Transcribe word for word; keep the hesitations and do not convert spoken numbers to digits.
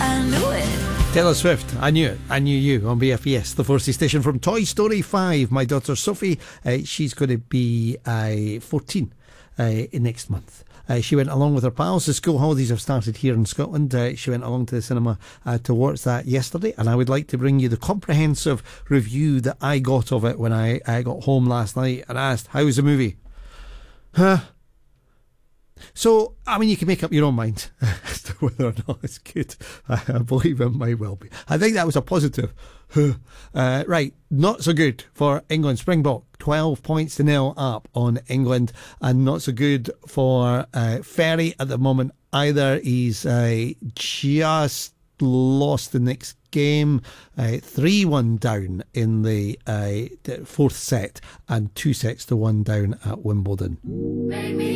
I knew it. Taylor Swift, I Knew It, I Knew You on B F E S, the four C station. From Toy Story five, my daughter Sophie, uh, she's going to be uh, fourteen uh, next month. Uh, she went along with her pals. The school holidays have started here in Scotland. Uh, she went along to the cinema uh, to watch that yesterday, and I would like to bring you the comprehensive review that I got of it when I, I got home last night and asked, how was the movie? Huh? So, I mean, you can make up your own mind as to whether or not it's good. I, I believe it might well be. I think that was a positive. uh, right, not so good for England. Springbok, twelve points to nil up on England, and not so good for uh, Ferry at the moment either. He's uh, just lost the next game, uh, three one down in the uh, fourth set, and two sets to one down at Wimbledon.